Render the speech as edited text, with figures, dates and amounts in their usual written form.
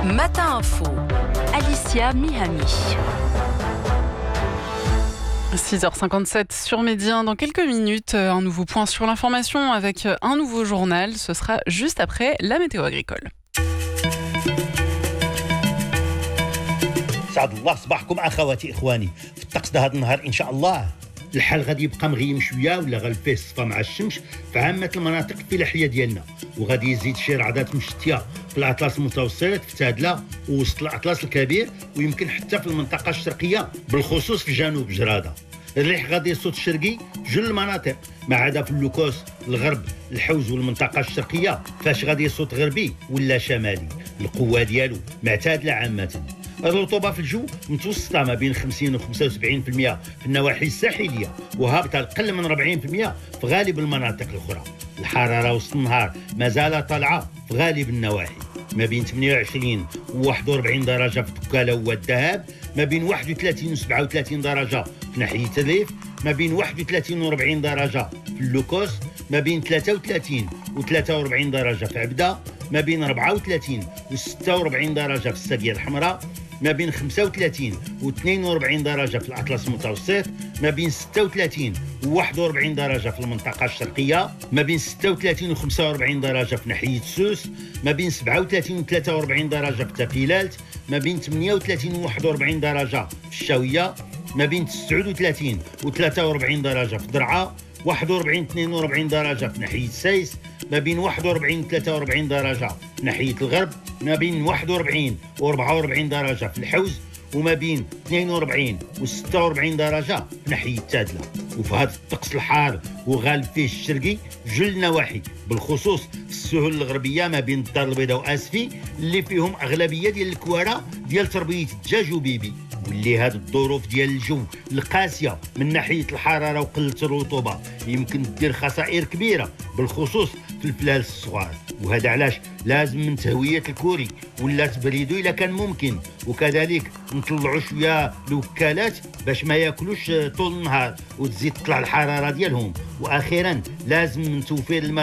Matin Info, Alicia Mihami. 6h57 sur Média. Dans quelques minutes, un nouveau point sur l'information avec un nouveau journal. Ce sera juste après la météo agricole. سعد الله صباحكم اخواتي اخواني. في الطقس ده هذا النهار ان شاء الله الحال غادي يبقى مغيم شويه ولا غالفيه الصفا مع الشمس في عامه المناطق الفلاحيه ديالنا، وغادي يزيد شي رعدات مشتيه في الاطلس المتوسط في تادله ووسط الاطلس الكبير، ويمكن حتى في المنطقه الشرقيه بالخصوص في جنوب جراده. الريح غادي يصوت الشرقي في جل المناطق ما عدا في اللوكوس الغرب الحوز والمنطقه الشرقيه فاش غادي يصوت غربي ولا شمالي. القوه ديالو معتادله عامه. الرطوبه في الجو متوسطه ما بين 50 و 75% في النواحي الساحليه، وهابطه اقل من 40% في غالب المناطق الاخرى. الحراره وسط النهار مازال طالعه في غالب النواحي، ما بين 28 و 41 درجه في دكاله والذهب، ما بين 31 و 37 درجه في ناحيه الريف، ما بين 31 و 40 درجه في اللوكوس، ما بين 33 و 43 درجه في عبده، ما بين 34 و 46 درجه في الساقيه الحمراء، ما بين 35 و 42 درجة في الأطلس المتوسط، ما بين 36 و 41 درجة في المنطقة الشرقية، ما بين 36 و 45 درجة في ناحية سوس، ما بين 37 و 43 درجة في تافيلالت، ما بين 38 و 41 درجة في الشاوية، ما بين 39 و 43 درجة في درعا، 41 42 درجة في ناحية سايس، ما بين 41 و 43 درجة في ناحية الغرب، ما بين 41 و 44 درجة في الحوز، وما بين 42 و 46 درجة في ناحية تادلة. وفي هذا الطقس الحار وغالب فيه الشرقي جل النواحي، بالخصوص في السهول الغربية ما بين الدار البيضاء وأسفي اللي فيهم أغلبية ديال الكوارع ديال تربية الدجاج وبيبي، واللي هاد الظروف ديال الجو القاسيه من ناحيه الحراره وقله الرطوبه يمكن تدير خسائر كبيره بالخصوص في الفلال الصغار. وهذا علاش لازم من تهويه الكوري ولا تبريدو الا كان ممكن، وكذلك نطلعوا شويه الوكالات باش ما ياكلوش طول النهار وتزيد تطلع الحراره ديالهم. واخيرا لازم من توفير الماء